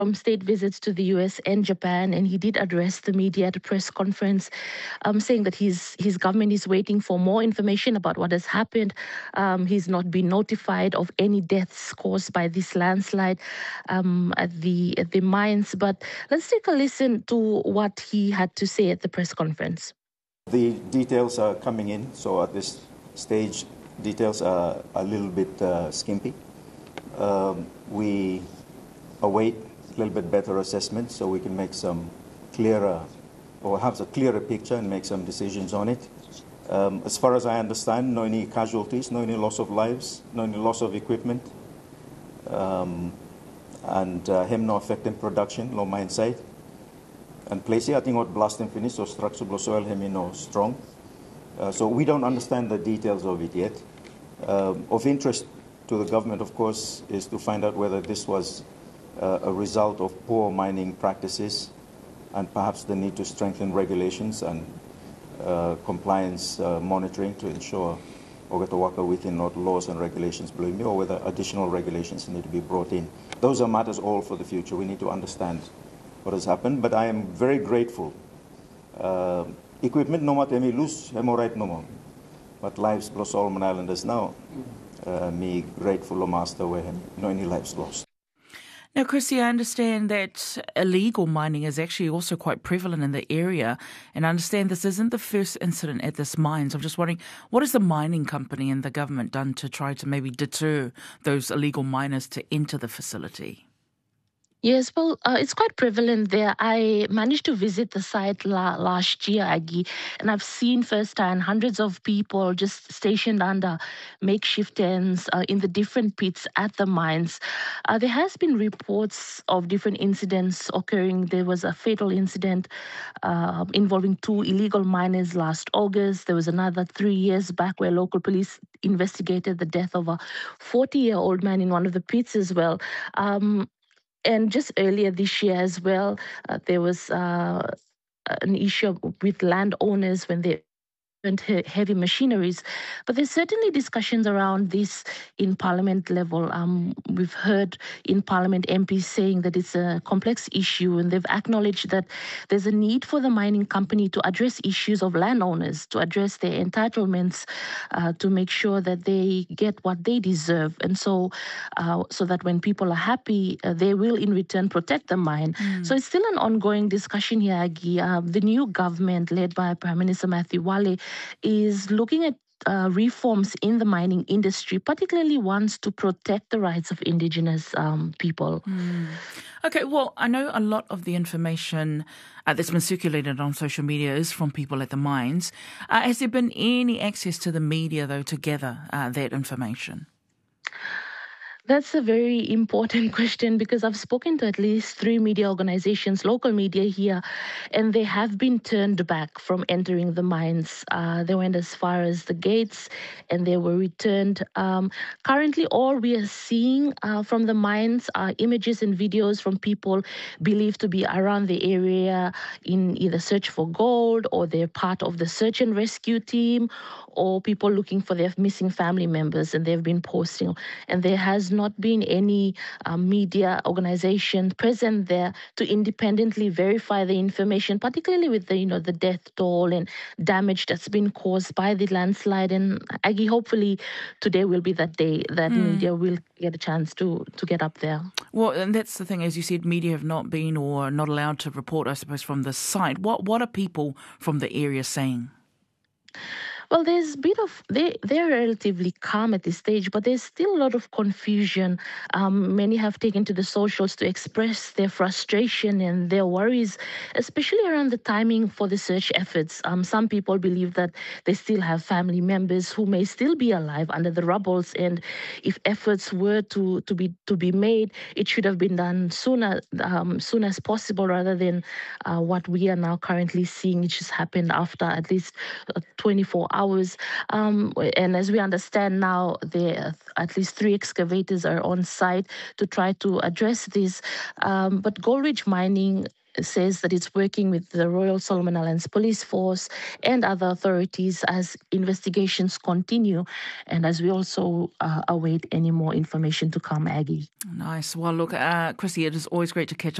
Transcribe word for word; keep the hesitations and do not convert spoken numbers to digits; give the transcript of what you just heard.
from state visits to the U S and Japan, and he did address the media at a press conference, um, saying that his his government is waiting for more information about what has happened. Um, he's not been notified of any deaths caused by this landslide um, at the at the mines. But let's take a listen to what he had to say at the press conference. The details are coming in, so at this stage, details are a little bit uh, skimpy. Um, we await a little bit better assessment so we can make some clearer, or have a clearer picture and make some decisions on it. Um, as far as I understand, no any casualties, no any loss of lives, no any loss of equipment, um, and uh, him no affecting production, low mine site. And place I think what blasting finish or structural soil him no strong. Uh, so we don't understand the details of it yet. Um, of interest to the government, of course, is to find out whether this was uh, a result of poor mining practices and perhaps the need to strengthen regulations and uh, compliance uh, monitoring to ensure Ogatawaka within not laws and regulations below me, or whether additional regulations need to be brought in. Those are matters all for the future. We need to understand what has happened, but I am very grateful. Uh, equipment no matter me lose, I'm all right no more. But lives lost Solomon Islanders now. Uh, me grateful, master, where no any lives lost. Now, Chrissy, I understand that illegal mining is actually also quite prevalent in the area, and I understand this isn't the first incident at this mine. So I'm just wondering, what has the mining company and the government done to try to maybe deter those illegal miners to enter the facility? Yes, well, uh, it's quite prevalent there. I managed to visit the site la- last year, Aggie, and I've seen firsthand hundreds of people just stationed under makeshift tents uh, in the different pits at the mines. Uh, there has been reports of different incidents occurring. There was a fatal incident uh, involving two illegal miners last August. There was another three years back where local police investigated the death of a forty-year-old man in one of the pits as well. Um, And just earlier this year as well, uh, there was uh, an issue with landowners when they he- heavy machineries. But there's certainly discussions around this in Parliament level. Um, we've heard in Parliament M Ps saying that it's a complex issue, and they've acknowledged that there's a need for the mining company to address issues of landowners, to address their entitlements, uh, to make sure that they get what they deserve. And so, uh, so that when people are happy, uh, they will in return protect the mine. Mm. So it's still an ongoing discussion here, Aggie. Uh, the new government led by Prime Minister Matthew Wale is looking at uh, reforms in the mining industry, particularly ones to protect the rights of Indigenous um, people. Mm. Okay, well, I know a lot of the information uh, that's been circulated on social media is from people at the mines. Uh, has there been any access to the media, though, to gather uh, that information? That's a very important question, because I've spoken to at least three media organizations, local media here, and they have been turned back from entering the mines. Uh, they went as far as the gates and they were returned. Um, currently, all we are seeing uh, from the mines are images and videos from people believed to be around the area in either search for gold, or they're part of the search and rescue team, or people looking for their missing family members, and they've been posting. And there has not been any uh, media organization present there to independently verify the information, particularly with the, you know, the death toll and damage that's been caused by the landslide. And Aggie, hopefully today will be that day that mm. media will get a chance to to get up there. Well, and that's the thing, as you said, media have not been or not allowed to report, I suppose, from the site. What what are people from the area saying? Well, there's a bit of, they, they're relatively calm at this stage, but there's still a lot of confusion. Um, many have taken to the socials to express their frustration and their worries, especially around the timing for the search efforts. Um, some people believe that they still have family members who may still be alive under the rubbles, and if efforts were to, to be to be made, it should have been done sooner, um, soon as possible, rather than uh, what we are now currently seeing. It just happened after at least uh, twenty-four hours. Hours. Um, and as we understand now, there at least three excavators are on site to try to address this. Um, but Gold Ridge Mining says that it's working with the Royal Solomon Islands Police Force and other authorities as investigations continue and as we also uh, await any more information to come, Aggie. Nice. Well, look, uh, Chrissy, it is always great to catch